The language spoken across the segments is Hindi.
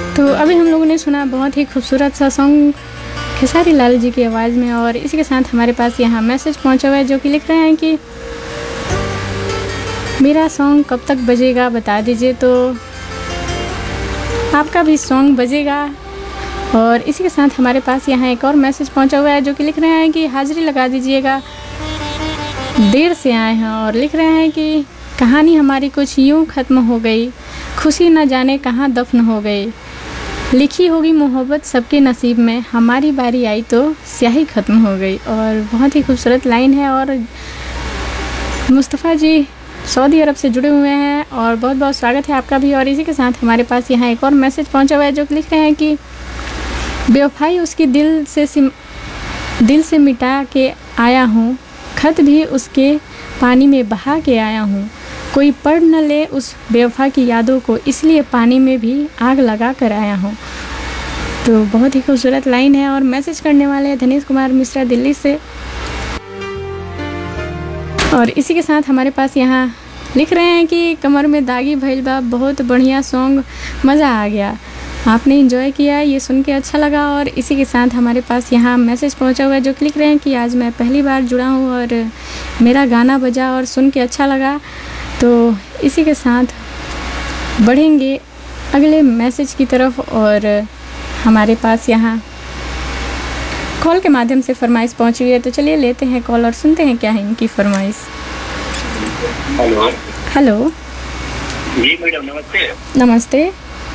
तो अभी हम लोगों ने सुना बहुत ही खूबसूरत सा सॉन्ग खेसारी लाल जी की आवाज़ में, और इसी के साथ हमारे पास यहाँ मैसेज पहुँचा हुआ है जो कि लिख रहे हैं कि मेरा सॉन्ग कब तक बजेगा बता दीजिए। तो आपका भी सॉन्ग बजेगा। और इसी के साथ हमारे पास यहाँ एक और मैसेज पहुँचा हुआ है जो कि लिख रहे हैं कि हाज़िरी लगा दीजिएगा, देर से आए हैं। और लिख रहे हैं कि कहानी हमारी कुछ यूँ ख़त्म हो गई, खुशी न जाने कहाँ दफन हो गई, लिखी होगी मोहब्बत सबके नसीब में, हमारी बारी आई तो स्याही ख़त्म हो गई। और बहुत ही खूबसूरत लाइन है। और मुस्तफ़ा जी सऊदी अरब से जुड़े हुए हैं और बहुत बहुत स्वागत है आपका भी। और इसी के साथ हमारे पास यहाँ एक और मैसेज पहुँचा हुआ है जो लिख रहे हैं कि बेवफाई उसकी दिल से मिटा के आया हूँ, खत भी उसके पानी में बहा के आया हूँ, कोई पढ़ न ले उस बेवफा की यादों को, इसलिए पानी में भी आग लगा कर आया हूँ। तो बहुत ही खूबसूरत लाइन है। और मैसेज करने वाले हैं धनेश कुमार मिश्रा दिल्ली से। और इसी के साथ हमारे पास यहाँ लिख रहे हैं कि कमर में दागी भइल बा, बहुत बढ़िया सॉन्ग, मज़ा आ गया, आपने एंजॉय किया, ये सुन के अच्छा लगा। और इसी के साथ हमारे पास यहाँ मैसेज पहुँचा हुआ है जो लिख रहे हैं कि आज मैं पहली बार जुड़ा हूँ और मेरा गाना बजा और सुन के अच्छा लगा। तो इसी के साथ बढ़ेंगे अगले मैसेज की तरफ। और हमारे पास यहाँ कॉल के माध्यम से फरमाइश पहुँची हुई है, तो चलिए लेते हैं कॉल और सुनते हैं क्या है इनकी फरमाइश। हेलो हेलो जी मैडम, नमस्ते। नमस्ते,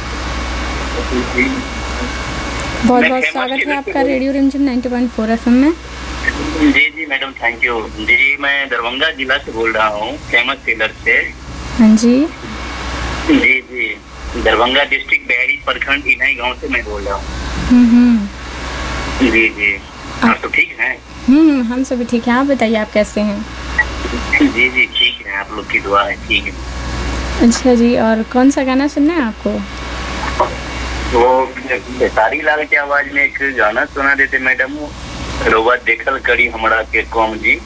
बहुत बहुत स्वागत है आपका रेडियो रिमझिम 90.4 FM में। जी जी मैडम, थैंक यू जी। मैं दरभंगा जिला से बोल रहा हूँ, फेमस टेलर से। हाँ जी जी जी, दरभंगा डिस्ट्रिक्ट बहरी प्रखंड इन्हीं गांव से मैं बोल रहा हूँ। जी जी, आप तो ठीक हैं? हम सभी ठीक हैं, आप बताइए आप कैसे हैं? जी जी ठीक है, आप लोग की दुआ है, ठीक है। अच्छा जी, और कौन सा गाना सुनना है आपको? वो खेसारी लाल की आवाज में एक गाना सुना देते मैडम, रोवा देखल करी हमरा के कौम जी।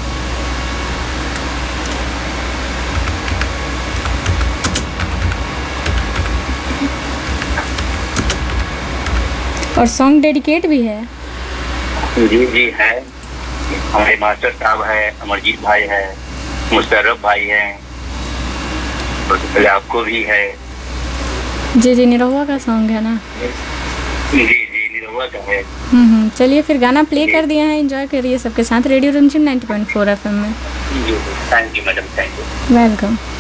और सॉन्ग डेडिकेट भी है? जी जी है, हमारे मास्टर साहब है, अमरजीत भाई है, मुशर्रफ भाई है, और आपको भी है। जी जी, निरहुआ का सॉन्ग है ना? जी जी, निरहुआ का है। चलिए फिर गाना प्ले कर दिया है, एंजॉय करिए सबके साथ रेडियो रिमझिम 90.4 FM में। Thank you madam, thank you. Welcome.